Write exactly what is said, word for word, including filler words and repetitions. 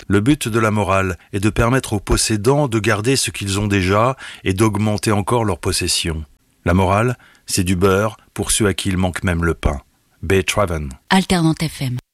Le but de la morale est de permettre aux possédants de garder ce qu'ils ont déjà et d'augmenter encore leurs possessions. La morale, c'est du beurre pour ceux à qui il manque même le pain. B. Traven. Alternante F M.